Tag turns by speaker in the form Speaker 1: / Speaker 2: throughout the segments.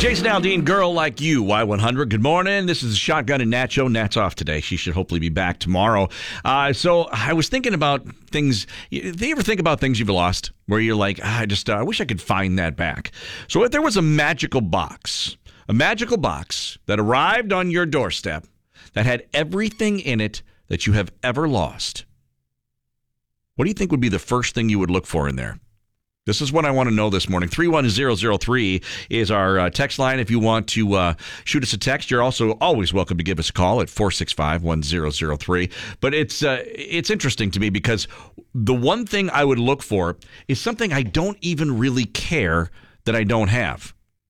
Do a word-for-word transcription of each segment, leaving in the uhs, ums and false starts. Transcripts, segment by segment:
Speaker 1: Jason Aldean, Girl Like You, Y one hundred. Good morning. This is the Shotgun and Nat show. Nat's off today. She should hopefully be back tomorrow. Uh, so I was thinking about things. Do you ever think about things you've lost where you're like, ah, I just uh, I wish I could find that back? So if there was a magical box, a magical box that arrived on your doorstep that had everything in it that you have ever lost, what do you think would be the first thing you would look for in there? This is what I want to know this morning. three one zero zero three is our uh, text line. If you want to uh, shoot us a text, you're also always welcome to give us a call at four six five, one zero zero three. But it's uh, it's interesting to me because the one thing I would look for is something I don't even really care that I don't have.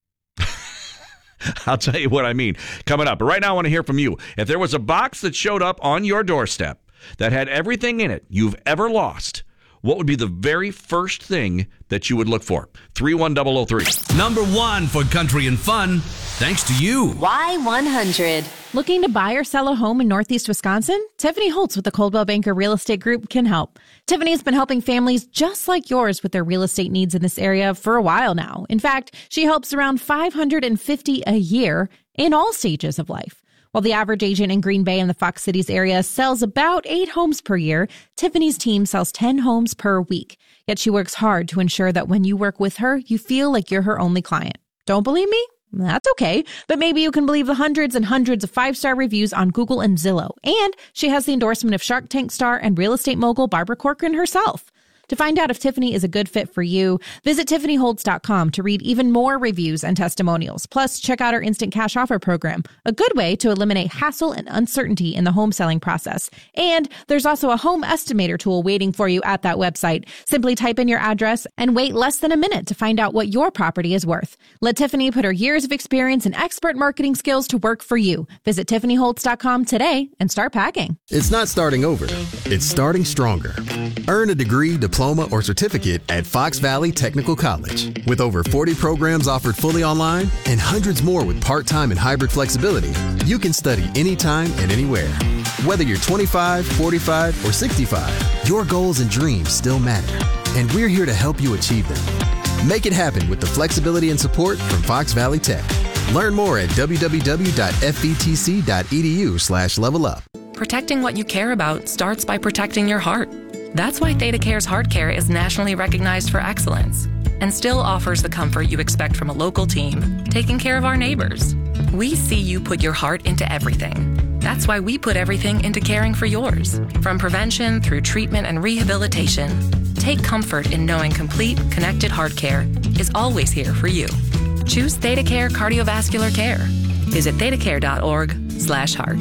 Speaker 1: I'll tell you what I mean coming up. But right now I want to hear from you. If there was a box that showed up on your doorstep that had everything in it you've ever lost, what would be the very first thing that you would look for? three one zero zero three.
Speaker 2: Number one for country and fun, thanks to you.
Speaker 3: Y one hundred.
Speaker 4: Looking to buy or sell a home in Northeast Wisconsin? Tiffany Holtz with the Coldwell Banker Real Estate Group can help. Tiffany's been helping families just like yours with their real estate needs in this area for a while now. In fact, she helps around five hundred fifty a year in all stages of life. While the average agent in Green Bay and the Fox Cities area sells about eight homes per year, Tiffany's team sells ten homes per week. Yet she works hard to ensure that when you work with her, you feel like you're her only client. Don't believe me? That's okay, but maybe you can believe the hundreds and hundreds of five-star reviews on Google and Zillow. And she has the endorsement of Shark Tank star and real estate mogul Barbara Corcoran herself. To find out if Tiffany is a good fit for you, visit tiffany holtz dot com to read even more reviews and testimonials. Plus, check out our Instant Cash Offer program, a good way to eliminate hassle and uncertainty in the home selling process. And there's also a home estimator tool waiting for you at that website. Simply type in your address and wait less than a minute to find out what your property is worth. Let Tiffany put her years of experience and expert marketing skills to work for you. Visit tiffany holtz dot com today and start packing.
Speaker 5: It's not starting over. It's starting stronger. Earn a degree, diploma, or certificate at Fox Valley Technical College. With over forty programs offered fully online and hundreds more with part-time and hybrid flexibility, you can study anytime and anywhere. Whether you're twenty-five, forty-five, or sixty-five, your goals and dreams still matter, and we're here to help you achieve them. Make it happen with the flexibility and support from Fox Valley Tech. Learn more at w w w dot f v t c dot e d u slash level up.
Speaker 6: Protecting what you care about starts by protecting your heart. That's why ThedaCare's Heart Care is nationally recognized for excellence and still offers the comfort you expect from a local team, taking care of our neighbors. We see you put your heart into everything. That's why we put everything into caring for yours. From prevention through treatment and rehabilitation, take comfort in knowing complete, connected heart care is always here for you. Choose ThedaCare Cardiovascular Care. Visit thedacare dot org slash heart.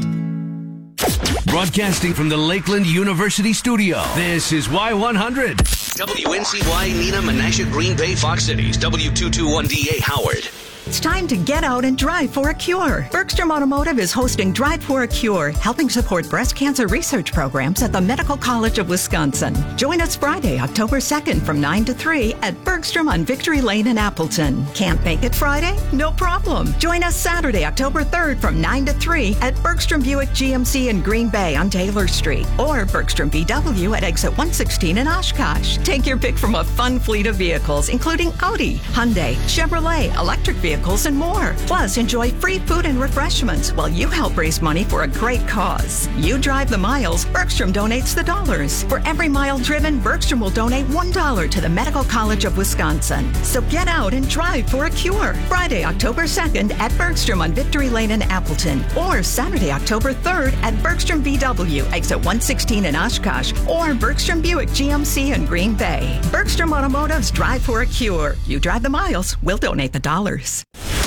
Speaker 2: Broadcasting from the Lakeland University studio, this is Y one hundred.
Speaker 7: W N C Y, Neenah, Menasha, Green Bay, Fox Cities, W two twenty-one D A, Howard.
Speaker 8: It's time to get out and drive for a cure. Bergstrom Automotive is hosting Drive for a Cure, helping support breast cancer research programs at the Medical College of Wisconsin. Join us Friday, October second from nine to three at Bergstrom on Victory Lane in Appleton. Can't make it Friday? No problem. Join us Saturday, October third from nine to three at Bergstrom Buick G M C in Green Bay on Taylor Street or Bergstrom B W at exit one sixteen in Oshkosh. Take your pick from a fun fleet of vehicles, including Audi, Hyundai, Chevrolet, electric vehicles, and more. Plus, enjoy free food and refreshments while you help raise money for a great cause. You drive the miles, Bergstrom donates the dollars. For every mile driven, Bergstrom will donate one dollar to the Medical College of Wisconsin. So get out and drive for a cure. Friday, October second at Bergstrom on Victory Lane in Appleton, or Saturday, October third at Bergstrom B W, exit one sixteen in Oshkosh, or Bergstrom Buick G M C in Green Bay. Bergstrom Automotive's Drive for a Cure. You drive the miles, we'll donate the dollars.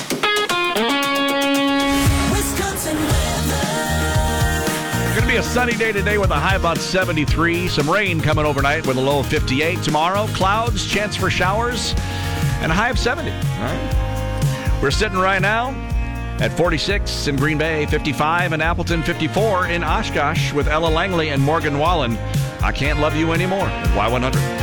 Speaker 1: It's going to be a sunny day today with a high about seventy-three. Some rain coming overnight with a low of fifty-eight. Tomorrow, clouds, chance for showers, and a high of seventy. All right. We're sitting right now at forty-six in Green Bay, fifty-five in Appleton, fifty-four in Oshkosh with Ella Langley and Morgan Wallen. I Can't Love You Anymore at Y one hundred.